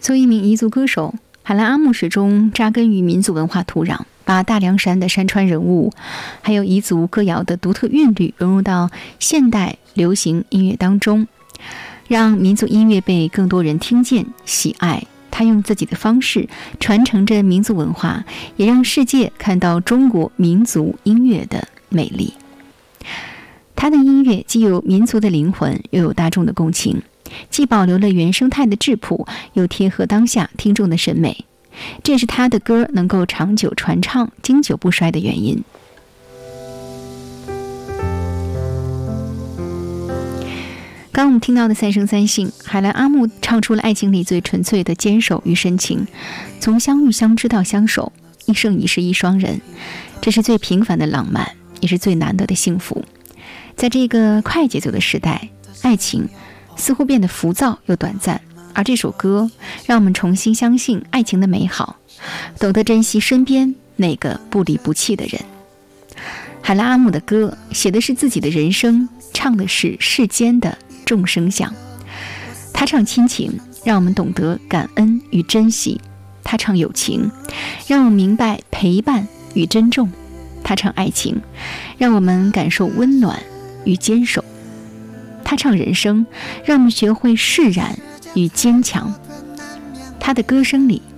作为一名彝族歌手，海兰阿木始终扎根于民族文化土壤，把大凉山的山川人物，还有彝族歌谣的独特韵律融入到现代流行音乐当中，让民族音乐被更多人听见、喜爱。他用自己的方式传承着民族文化，也让世界看到中国民族音乐的美丽。他的音乐既有民族的灵魂，又有大众的共情，既保留了原生态的质朴，又贴合当下听众的审美。这也是他的歌能够长久传唱、经久不衰的原因。刚我们听到的三生三性，海兰阿木唱出了爱情里最纯粹的坚守与深情，从相遇相知到相守，一生一世一双人，这是最平凡的浪漫，也是最难得的幸福。在这个快节奏的时代，爱情似乎变得浮躁又短暂，而这首歌让我们重新相信爱情的美好，懂得珍惜身边那个不离不弃的人。海兰阿木的歌写的是自己的人生，唱的是世间的众生相。他唱亲情，让我们懂得感恩与珍惜；他唱友情，让我们明白陪伴与珍重；他唱爱情，让我们感受温暖与坚守；他唱人生，让我们学会释然与坚强。他的歌声里